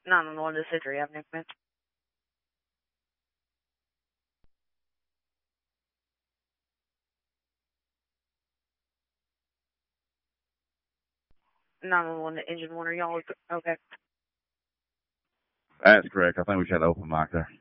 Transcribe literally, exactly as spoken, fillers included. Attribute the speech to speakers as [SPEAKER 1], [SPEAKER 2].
[SPEAKER 1] nine one one to Citrus Avenue, man. nine one one to Engine One. Are y'all okay?
[SPEAKER 2] That's correct. I think we should have open mic there.